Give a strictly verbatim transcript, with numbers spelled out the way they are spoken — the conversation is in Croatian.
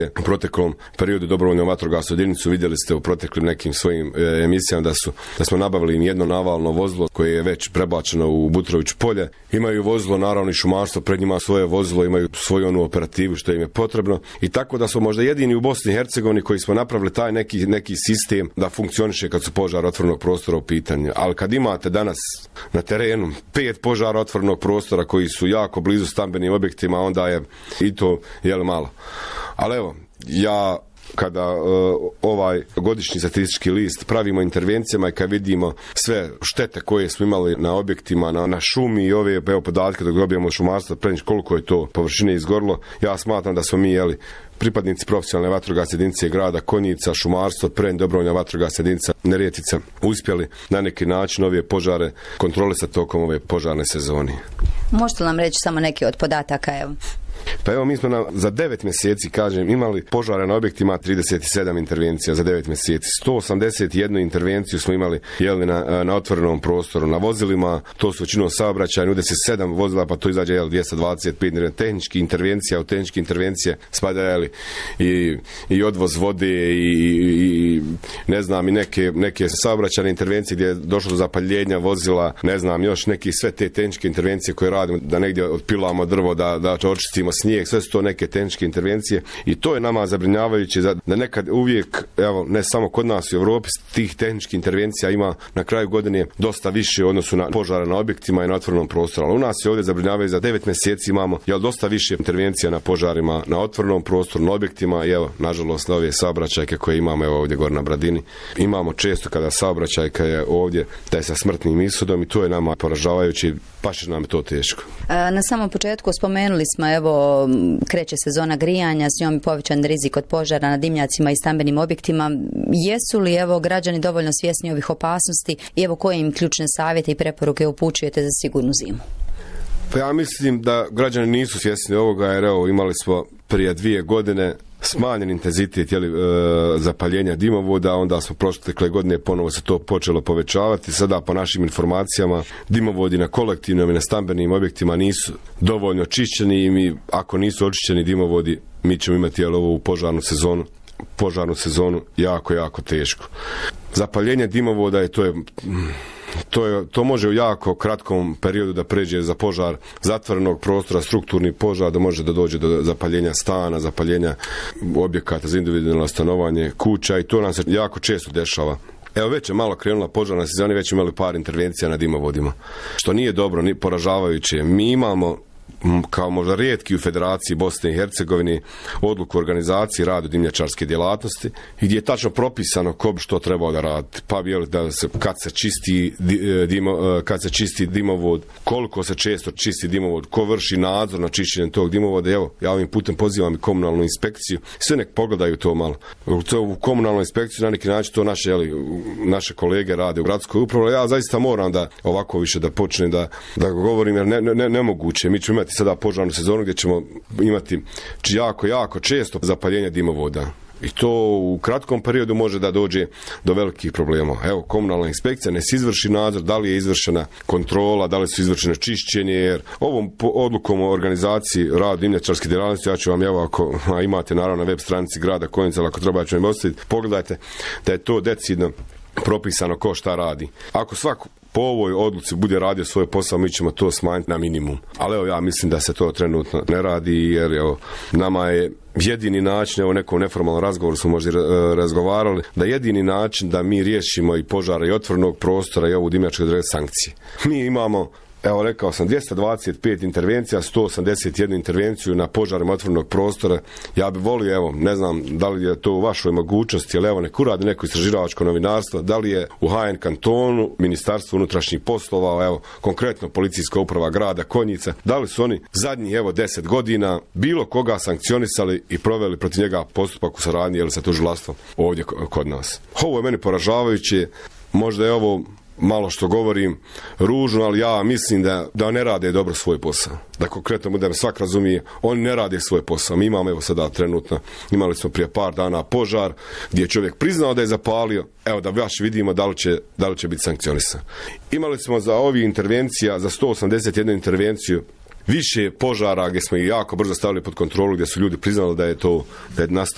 U proteklom periodu dobrovoljno vatrogasnu jedinicu vidjeli ste u proteklim nekim svojim e, emisijama da su da smo nabavili im jedno navalno vozilo koje je već prebačeno u Butrović polje. Imaju vozilo, naravno i šumarstvo, pred njima svoje vozilo, imaju svoju onu operativu što im je potrebno. I tako da smo možda jedini u Bosni i Hercegovini koji smo napravili taj neki, neki sistem da funkcioniše kad su požar otvorenog prostora u pitanju. Ali kad imate danas na terenu pet požara otvorenog prostora koji su jako blizu stambenim objektima, onda je i to jel malo. Ali evo, ja kada uh, ovaj godišnji statistički list pravimo intervencijama i kad vidimo sve štete koje smo imali na objektima, na, na šumi i ove evo, podatke dok dobijemo od šumarstva, prenič koliko je to površine izgorilo, ja smatram da smo mi jeli, pripadnici profesionalne vatrogasne jedinice grada Konjica, šumarstvo, Pren, dobrovoljna vatrogasna jedinica Neretica uspjeli na neki način ove požare kontrolisati tokom ove požarne sezone. Možete nam reći samo neki od podataka, evo? Pa evo, mi smo na, za devet mjeseci, kažem, imali požare na objektima, trideset sedam intervencija za devet mjeseci. sto osamdeset jednu intervenciju smo imali jeli, na, na otvorenom prostoru. Na vozilima, to su većinom saobraćaj, nude se sedam vozila, pa to izađe jeli, dvjesto dvadeset pet tehnički intervencija. U tehničke intervencije spada jeli, i, i odvoz vode i, i ne znam, i neke, neke saobraćajne intervencije gdje je došlo do zapaljenja vozila, ne znam, još neki sve te tehničke intervencije koje radimo, da negdje otpilamo drvo, da, da očistimo snijeg, sve su to neke tehničke intervencije i to je nama zabrinjavajuće da nekad uvijek, evo, ne samo kod nas u Europi, tih tehničkih intervencija ima na kraju godine dosta više u odnosu na požare na objektima i na otvorenom prostoru. Ali u nas je ovdje zabrinjavaju za devet mjeseci imamo jel, dosta više intervencija na požarima na otvorenom prostoru, na objektima i evo, nažalost, na ove saobraćajke koje imamo evo, ovdje gore na Bradini. Imamo često kada saobraćajka je ovdje da je sa smrtnim ishodom i to je nama poražavajuće, baš nam je to teško. Na samom početku spomenuli smo, evo, kreće sezona grijanja, s njom je povećan rizik od požara na dimnjacima i stambenim objektima. Jesu li, evo, građani dovoljno svjesni ovih opasnosti i evo koje im ključne savjete i preporuke upućujete za sigurnu zimu? Pa ja mislim da građani nisu svjesni ovoga jer evo, imali smo prije dvije godine smanjen intenzitet jeli, e, zapaljenja dimovoda, onda smo prošle godine ponovo se to počelo povećavati. Sada po našim informacijama dimovodi na kolektivnim i na stambenim objektima nisu dovoljno čišćeni i mi, ako nisu očišćeni dimovodi, mi ćemo imati jel, ovu požarnu sezonu, požarnu sezonu jako, jako teško. Zapaljenje dimovoda je to je... To, je, to može u jako kratkom periodu da pređe za požar zatvorenog prostora, strukturni požar, da može da dođe do zapaljenja stana, zapaljenja objekata za individualno stanovanje, kuća i to nam se jako često dešava. Evo već je malo krenula požarna sezona, već imali par intervencija na dimovodima, što nije dobro, ni poražavajuće. Mi imamo kao možda rijetki u Federaciji Bosne i Hercegovine odluku organizaciji radu dimnjačarske djelatnosti gdje je tačno propisano ko bi što trebao da radi. Pa bi da se kad se čisti dimo, kad se čisti dimovod, koliko se često čisti dimovod, ko vrši nadzor na čišćenjem tog dimovoda. Evo, ja ovim putem pozivam i komunalnu inspekciju. Sve nek pogledaju to malo. To u komunalnu inspekciju na neki način to naše, jeli, naše kolege rade u gradskoj upravi. Ja zaista moram da ovako više da počnem da, da govorim jer ne, ne, nemoguće. Mi ćemo imati sada požarnu sezonu gdje ćemo imati jako, jako često zapaljenje dimovoda. I to u kratkom periodu može da dođe do velikih problema. Evo, komunalna inspekcija ne se izvrši nadzor, da li je izvršena kontrola, da li su izvršene čišćenje, jer ovom odlukom o organizaciji rada dimnjačarske djelatnosti, ja ću vam, evo, ako a imate naravno na web stranici grada Konjica, ako treba ću vam ostaviti, pogledajte da je to decidno propisano ko šta radi. Ako svako po ovoj odluci bude radio svoj posao, mi ćemo to smanjiti na minimum. Ali evo, ja mislim da se to trenutno ne radi, jer evo, nama je jedini način, evo nekom neformalnom razgovoru smo možda razgovarali, da jedini način da mi riješimo i požara i otvorenog prostora i ovu dimnjačku sankcije. Mi imamo, evo rekao sam, dvjesto dvadeset pet intervencija, sto osamdeset jednu intervenciju na požarima otvorenog prostora. Ja bih volio, evo, ne znam da li je to u vašoj mogućnosti, ali evo nek uradi neko istraživačko novinarstvo, da li je u H N kantonu, Ministarstvo unutrašnjih poslova, evo, konkretno policijska uprava grada Konjica, da li su oni zadnjih, evo, deset godina bilo koga sankcionisali i proveli protiv njega postupak u saradnji ili sa tužilaštvom ovdje kod nas. Ovo je meni poražavajuće, možda je ovo malo što govorim ružno, ali ja mislim da, da ne rade dobro svoj posao. Da konkretno da me svak razumije, oni ne rade svoj posao. Mi imamo, evo sada trenutno, imali smo prije par dana požar gdje je čovjek priznao da je zapalio, evo da baš vidimo da li će, da li će biti sankcionisan. Imali smo za ovih intervencija, za sto osamdeset jednu intervenciju, više požara gdje smo ih jako brzo stavili pod kontrolu, gdje su ljudi priznali da je to, da je nastao